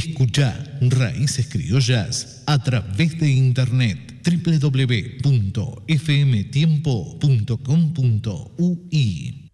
Escuchá Raíces Criollas a través de internet www.fmtiempo.com.ui